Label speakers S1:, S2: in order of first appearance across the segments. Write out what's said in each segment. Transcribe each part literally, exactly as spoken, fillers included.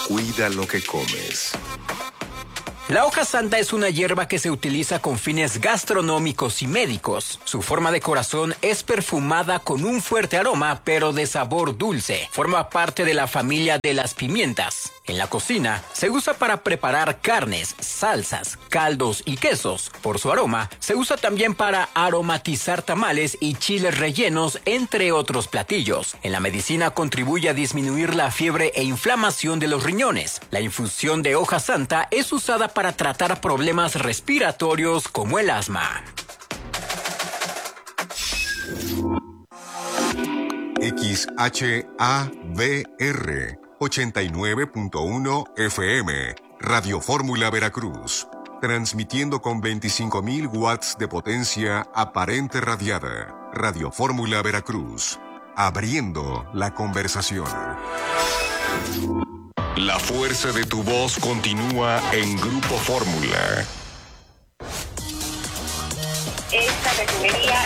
S1: Cuida lo que comes.
S2: La hoja santa es una hierba que se utiliza con fines gastronómicos y médicos. Su forma de corazón es perfumada con un fuerte aroma, pero de sabor dulce. Forma parte de la familia de las pimientas. En la cocina, se usa para preparar carnes, salsas, caldos y quesos. Por su aroma, se usa también para aromatizar tamales y chiles rellenos, entre otros platillos. En la medicina contribuye a disminuir la fiebre e inflamación de los riñones. La infusión de hoja santa es usada para para tratar problemas respiratorios como el asma.
S1: X H A V R ochenta y nueve punto uno F M, Radio Fórmula Veracruz, transmitiendo con veinticinco mil watts de potencia aparente radiada. Radio Fórmula Veracruz, abriendo la conversación. La fuerza de tu voz continúa en Grupo Fórmula.
S3: Esta refinería...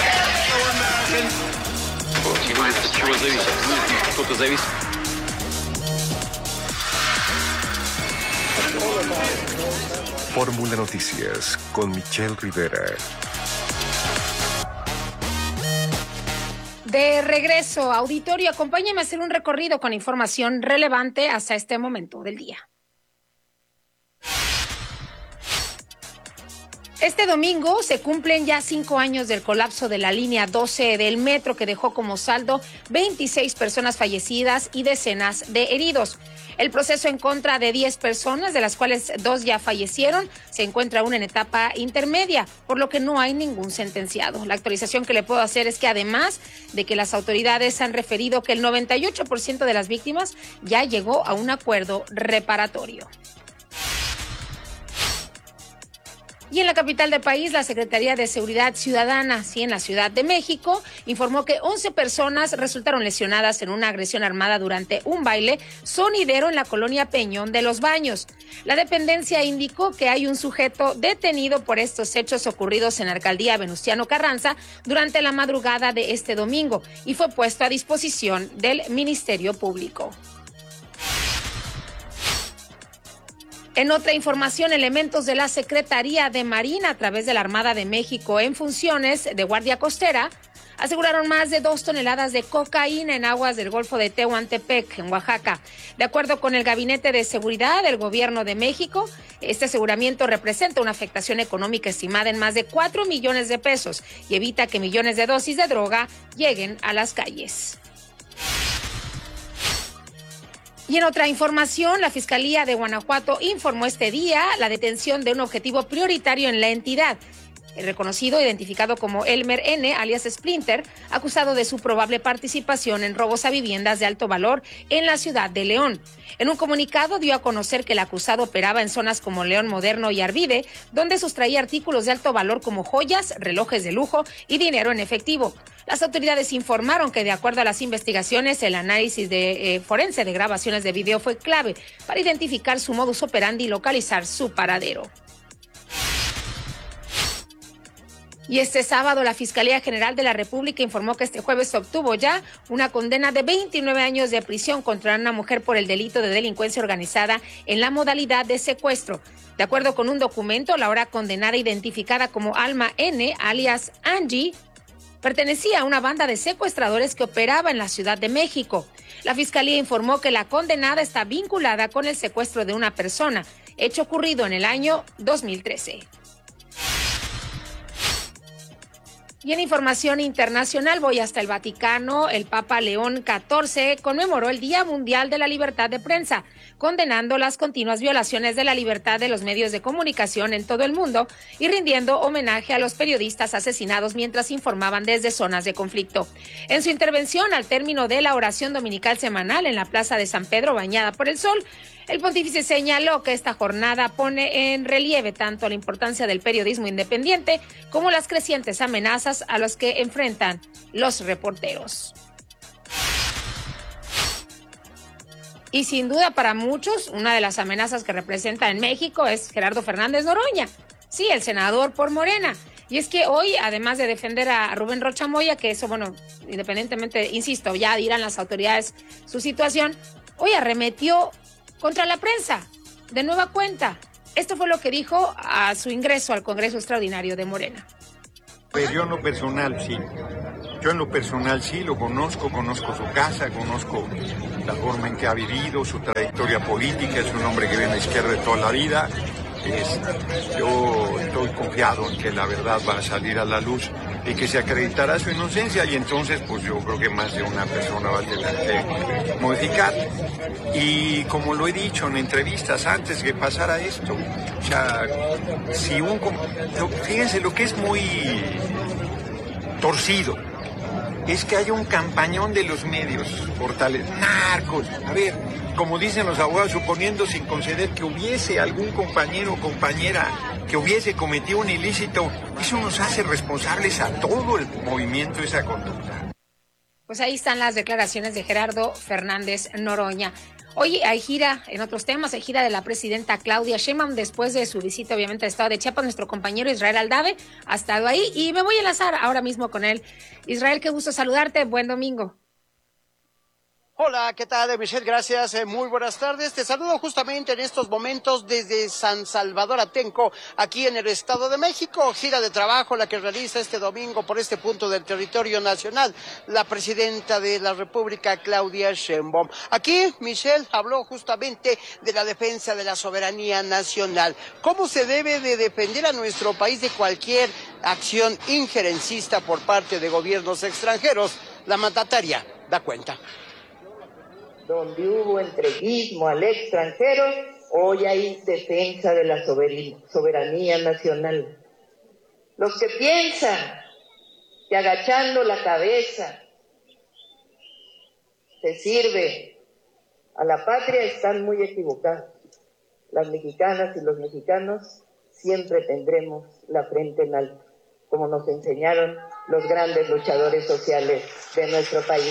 S1: Fórmula Noticias con Michelle Rivera.
S4: De regreso, auditorio, acompáñame a hacer un recorrido con información relevante hasta este momento del día. Este domingo se cumplen ya cinco años del colapso de la línea doce del metro, que dejó como saldo veintiséis personas fallecidas y decenas de heridos. El proceso en contra de diez personas, de las cuales dos ya fallecieron, se encuentra aún en etapa intermedia, por lo que no hay ningún sentenciado. La actualización que le puedo hacer es que, además de que las autoridades han referido que el noventa y ocho por ciento de las víctimas ya llegó a un acuerdo reparatorio. Y en la capital del país, la Secretaría de Seguridad Ciudadana, sí, en la Ciudad de México, informó que once personas resultaron lesionadas en una agresión armada durante un baile sonidero en la colonia Peñón de los Baños. La dependencia indicó que hay un sujeto detenido por estos hechos ocurridos en la alcaldía Venustiano Carranza durante la madrugada de este domingo y fue puesto a disposición del Ministerio Público. En otra información, elementos de la Secretaría de Marina, a través de la Armada de México en funciones de Guardia Costera, aseguraron más de dos toneladas de cocaína en aguas del Golfo de Tehuantepec, en Oaxaca. De acuerdo con el Gabinete de Seguridad del Gobierno de México, este aseguramiento representa una afectación económica estimada en más de cuatro millones de pesos y evita que millones de dosis de droga lleguen a las calles. Y en otra información, la Fiscalía de Guanajuato informó este día la detención de un objetivo prioritario en la entidad. El reconocido, identificado como Elmer N., alias Splinter, acusado de su probable participación en robos a viviendas de alto valor en la ciudad de León. En un comunicado dio a conocer que el acusado operaba en zonas como León Moderno y Arvide, donde sustraía artículos de alto valor como joyas, relojes de lujo y dinero en efectivo. Las autoridades informaron que, de acuerdo a las investigaciones, el análisis de eh, forense de grabaciones de video fue clave para identificar su modus operandi y localizar su paradero. Y este sábado, la Fiscalía General de la República informó que este jueves obtuvo ya una condena de veintinueve años de prisión contra una mujer por el delito de delincuencia organizada en la modalidad de secuestro. De acuerdo con un documento, la ahora condenada, identificada como Alma N., alias Angie, pertenecía a una banda de secuestradores que operaba en la Ciudad de México. La Fiscalía informó que la condenada está vinculada con el secuestro de una persona, hecho ocurrido en el año dos mil trece. Y en información internacional, voy hasta el Vaticano. El Papa León catorce conmemoró el Día Mundial de la Libertad de Prensa, condenando las continuas violaciones de la libertad de los medios de comunicación en todo el mundo y rindiendo homenaje a los periodistas asesinados mientras informaban desde zonas de conflicto. En su intervención al término de la oración dominical semanal en la Plaza de San Pedro, bañada por el sol, el pontífice señaló que esta jornada pone en relieve tanto la importancia del periodismo independiente como las crecientes amenazas a las que enfrentan los reporteros. Y sin duda para muchos, una de las amenazas que representa en México es Gerardo Fernández Noroña, sí, el senador por Morena. Y es que hoy, además de defender a Rubén Rocha Moya, que eso, bueno, independientemente, insisto, ya dirán las autoridades su situación, hoy arremetió contra la prensa, de nueva cuenta. Esto fue lo que dijo a su ingreso al Congreso Extraordinario de Morena.
S5: Pues yo en lo personal sí, yo en lo personal sí lo conozco, conozco su casa, conozco la forma en que ha vivido, su trayectoria política, es un hombre que viene a la izquierda de toda la vida. Es, yo estoy confiado en que la verdad va a salir a la luz y que se acreditará su inocencia, y entonces pues yo creo que más de una persona va a tener que modificar. Y como lo he dicho en entrevistas antes que pasara esto, o sea, si un... Fíjense, lo que es muy torcido es que haya un campañón de los medios, portales, narcos, a ver, como dicen los abogados, suponiendo sin conceder que hubiese algún compañero o compañera que hubiese cometido un ilícito, eso nos hace responsables a todo el movimiento de esa conducta.
S4: Pues ahí están las declaraciones de Gerardo Fernández Noroña. Hoy hay gira, en otros temas, hay gira de la presidenta Claudia Sheinbaum después de su visita, obviamente, al estado de Chiapas. Nuestro compañero Israel Aldave ha estado ahí y me voy a enlazar ahora mismo con él. Israel, qué gusto saludarte. Buen domingo.
S6: Hola, ¿qué tal, Michelle? Gracias, eh, muy buenas tardes. Te saludo justamente en estos momentos desde San Salvador Atenco, aquí en el Estado de México. Gira de trabajo la que realiza este domingo por este punto del territorio nacional la presidenta de la República, Claudia Sheinbaum. Aquí, Michelle habló justamente de la defensa de la soberanía nacional. ¿Cómo se debe de defender a nuestro país de cualquier acción injerencista por parte de gobiernos extranjeros? La mandataria da cuenta.
S7: Donde hubo entreguismo al extranjero, hoy hay defensa de la soberanía nacional. Los que piensan que agachando la cabeza se sirve a la patria están muy equivocados. Las mexicanas y los mexicanos siempre tendremos la frente en alto, como nos enseñaron los grandes luchadores sociales de nuestro país.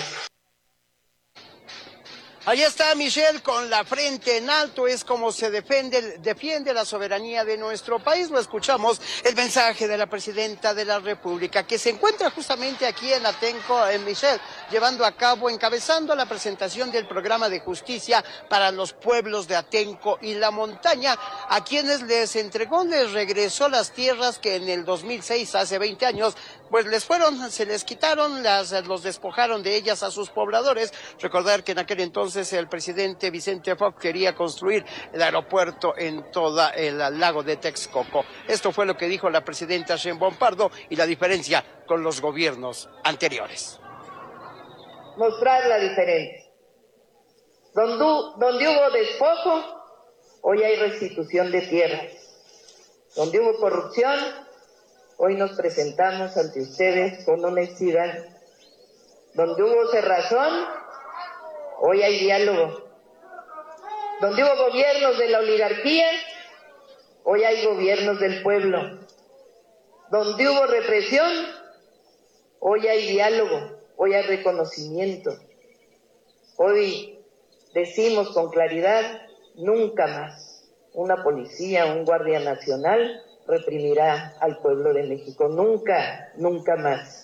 S6: Ahí está Michelle, con la frente en alto, es como se defiende, defiende la soberanía de nuestro país. Lo escuchamos, el mensaje de la presidenta de la República, que se encuentra justamente aquí en Atenco, en Michelle, llevando a cabo, encabezando la presentación del programa de justicia para los pueblos de Atenco y la montaña, a quienes les entregó, les regresó las tierras que en el dos mil seis, hace veinte años, pues les fueron, se les quitaron, las, los despojaron de ellas a sus pobladores. Recordar que en aquel entonces el presidente Vicente Fox quería construir el aeropuerto en todo el lago de Texcoco. Esto fue lo que dijo la presidenta Sheinbaum Pardo y la diferencia con los gobiernos anteriores.
S7: Mostrar la diferencia. Donde, donde hubo despojo, hoy hay restitución de tierras. Donde hubo corrupción, hoy nos presentamos ante ustedes con honestidad. Donde hubo cerrazón, hoy hay diálogo. Donde hubo gobiernos de la oligarquía, hoy hay gobiernos del pueblo. Donde hubo represión, hoy hay diálogo, hoy hay reconocimiento. Hoy decimos con claridad, nunca más una policía, un guardia nacional reprimirá al pueblo de México. Nunca, nunca más.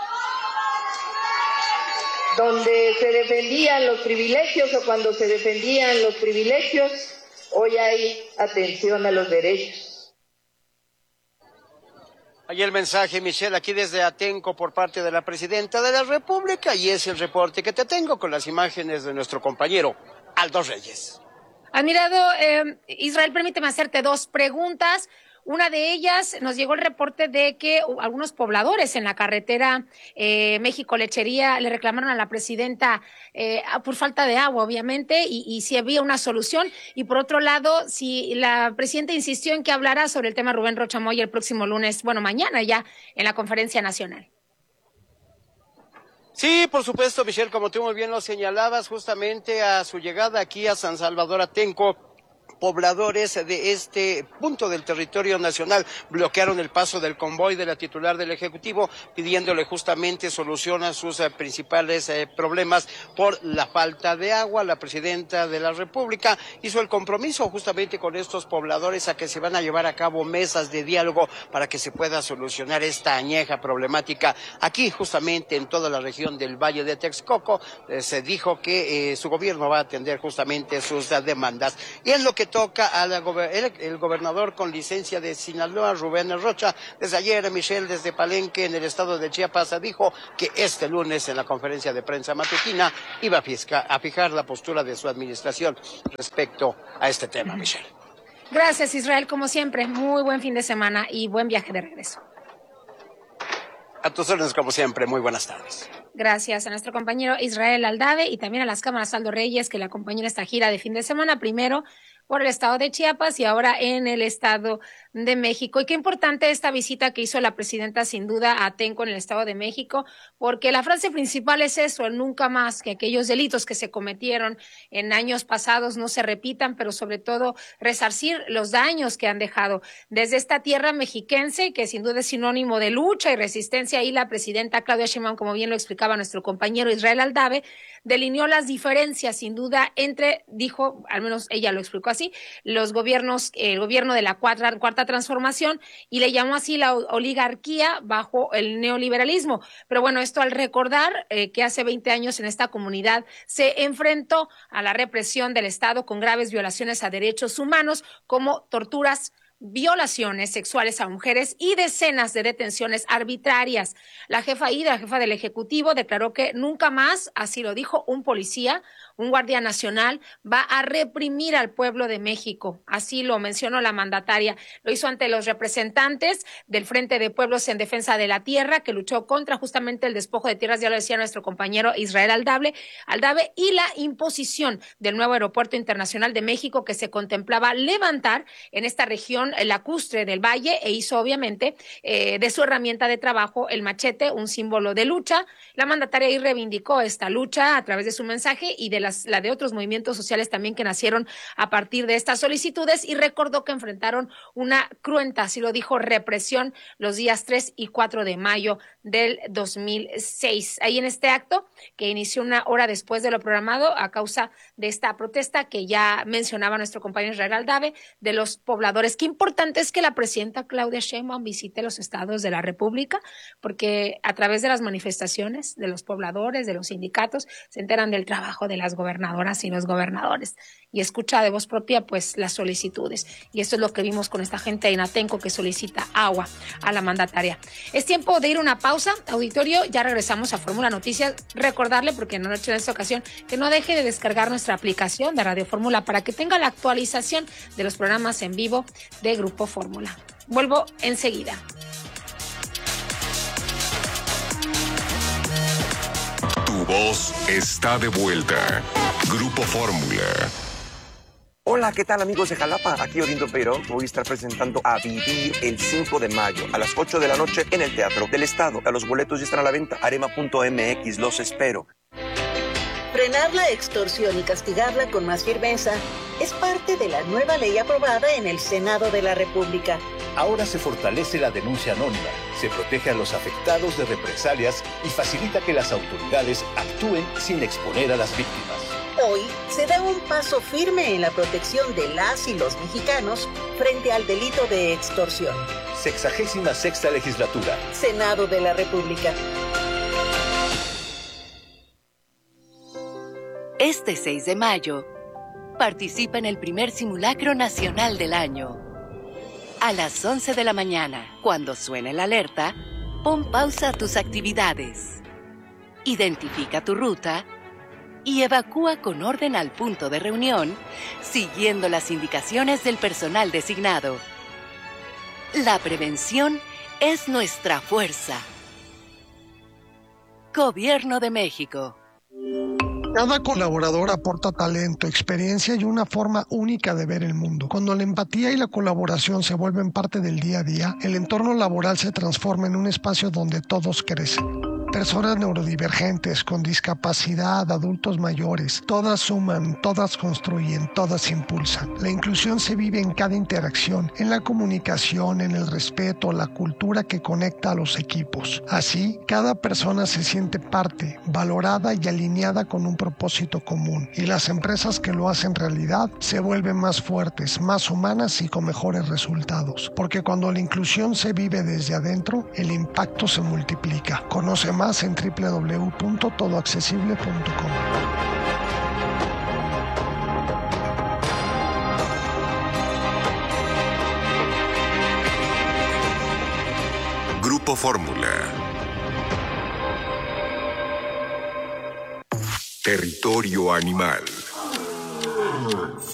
S7: Donde se defendían los privilegios o cuando se defendían los privilegios, hoy hay atención a los derechos.
S6: Ahí el mensaje, Michelle, aquí desde Atenco por parte de la presidenta de la República, y es el reporte que te tengo con las imágenes de nuestro compañero Aldo Reyes.
S4: Admirado eh, Israel, permíteme hacerte dos preguntas. Una de ellas, nos llegó el reporte de que algunos pobladores en la carretera eh, México-Lechería le reclamaron a la presidenta eh, por falta de agua, obviamente, y, y si había una solución. Y por otro lado, si la presidenta insistió en que hablara sobre el tema Rubén Rocha Moya el próximo lunes, bueno, mañana ya, en la conferencia nacional.
S6: Sí, por supuesto, Michelle, como tú muy bien lo señalabas, justamente a su llegada aquí a San Salvador Atenco, pobladores de este punto del territorio nacional bloquearon el paso del convoy de la titular del Ejecutivo, pidiéndole justamente solución a sus eh, principales eh, problemas por la falta de agua. La presidenta de la República hizo el compromiso justamente con estos pobladores a que se van a llevar a cabo mesas de diálogo para que se pueda solucionar esta añeja problemática aquí justamente en toda la región del Valle de Texcoco. Eh, se dijo que eh, su gobierno va a atender justamente sus uh, demandas. Y es lo que toca al el, el gobernador con licencia de Sinaloa, Rubén Rocha. Desde ayer, Michelle, desde Palenque, en el estado de Chiapas, dijo que este lunes en la conferencia de prensa matutina iba a, fisca, a fijar la postura de su administración respecto a este tema, Michelle.
S4: Gracias, Israel, como siempre. Muy buen fin de semana y buen viaje de regreso.
S6: A tus órdenes, como siempre. Muy buenas tardes.
S4: Gracias a nuestro compañero Israel Aldave y también a las cámaras Aldo Reyes, que le acompañó en esta gira de fin de semana, primero por el estado de Chiapas y ahora en el estado de México. Y qué importante esta visita que hizo la presidenta, sin duda, a Atenco en el estado de México, porque la frase principal es eso, el nunca más, que aquellos delitos que se cometieron en años pasados no se repitan, pero sobre todo resarcir los daños que han dejado. Desde esta tierra mexiquense, que sin duda es sinónimo de lucha y resistencia, y la presidenta Claudia Sheinbaum, como bien lo explicaba nuestro compañero Israel Aldave, delineó las diferencias, sin duda, entre, dijo, al menos ella lo explicó así, los gobiernos, el gobierno de la cuarta, cuarta transformación, y le llamó así la oligarquía bajo el neoliberalismo. Pero bueno, esto al recordar eh, que hace veinte años en esta comunidad se enfrentó a la represión del Estado con graves violaciones a derechos humanos, como torturas, violaciones sexuales a mujeres y decenas de detenciones arbitrarias. La jefa y la jefa del Ejecutivo declaró que nunca más, así lo dijo, un policía, un guardia nacional, va a reprimir al pueblo de México. Así lo mencionó la mandataria. Lo hizo ante los representantes del Frente de Pueblos en Defensa de la Tierra, que luchó contra justamente el despojo de tierras, ya lo decía nuestro compañero Israel Aldave, Aldave y la imposición del nuevo aeropuerto internacional de México, que se contemplaba levantar en esta región lacustre del Valle, e hizo obviamente eh, de su herramienta de trabajo el machete, un símbolo de lucha. La mandataria ahí reivindicó esta lucha a través de su mensaje y de las, la de otros movimientos sociales también que nacieron a partir de estas solicitudes, y recordó que enfrentaron una cruenta, así lo dijo, represión los días tres y cuatro de mayo del dos mil seis. Ahí en este acto, que inició una hora después de lo programado a causa de esta protesta que ya mencionaba nuestro compañero Israel Aldave, de los pobladores. Qué importante es que la presidenta Claudia Sheinbaum visite los estados de la República, porque a través de las manifestaciones de los pobladores, de los sindicatos, se enteran del trabajo de las gobernadoras y los gobernadores, y escucha de voz propia pues las solicitudes. Y esto es lo que vimos con esta gente en Atenco, que solicita agua a la mandataria. Es tiempo de ir a una pausa, auditorio. Ya regresamos a Fórmula Noticias. Recordarle, porque no lo he hecho en esta ocasión, que no deje de descargar nuestra aplicación de Radio Fórmula para que tenga la actualización de los programas en vivo de Grupo Fórmula. Vuelvo enseguida.
S1: Tu voz está de vuelta. Grupo Fórmula.
S8: Hola, ¿qué tal, amigos de Jalapa? Aquí Orindo Peirón. Voy a estar presentando A Vivir el cinco de mayo a las ocho de la noche en el Teatro del Estado. A los boletos ya están a la venta. Arema punto M X, los espero.
S9: Frenar la extorsión y castigarla con más firmeza es parte de la nueva ley aprobada en el Senado de la República.
S10: Ahora se fortalece la denuncia anónima, se protege a los afectados de represalias y facilita que las autoridades actúen sin exponer a las víctimas.
S9: Hoy se da un paso firme en la protección de las y los mexicanos frente al delito de extorsión.
S10: Sexagésima sexta legislatura.
S9: Senado de la República.
S11: Este seis de mayo, participa en el primer simulacro nacional del año. A las once de la mañana, cuando suene la alerta, pon pausa a tus actividades. Identifica tu ruta y evacúa con orden al punto de reunión, siguiendo las indicaciones del personal designado. La prevención es nuestra fuerza. Gobierno de México.
S12: Cada colaborador aporta talento, experiencia y una forma única de ver el mundo. Cuando la empatía y la colaboración se vuelven parte del día a día, el entorno laboral se transforma en un espacio donde todos crecen. Personas neurodivergentes, con discapacidad, adultos mayores, todas suman, todas construyen, todas impulsan. La inclusión se vive en cada interacción, en la comunicación, en el respeto, la cultura que conecta a los equipos. Así, cada persona se siente parte, valorada y alineada con un propósito común. Y las empresas que lo hacen realidad se vuelven más fuertes, más humanas y con mejores resultados. Porque cuando la inclusión se vive desde adentro, el impacto se multiplica. Conoce más en doble u doble u doble u punto todo accesible punto com.
S1: Grupo Fórmula. Territorio Animal.